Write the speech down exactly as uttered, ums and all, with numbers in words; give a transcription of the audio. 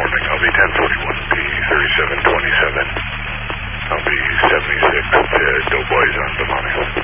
morning. I'll be ten forty-one P, thirty-seven twenty-seven. I'll be seventy-six to Doughboys on Demonis.